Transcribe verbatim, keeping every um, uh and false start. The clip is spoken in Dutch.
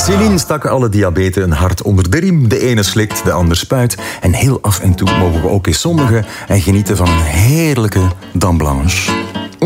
Céline stak alle diabeten een hart onder de riem. De ene slikt, de ander spuit. En heel af en toe mogen we ook eens zondigen en genieten van een heerlijke dame blanche.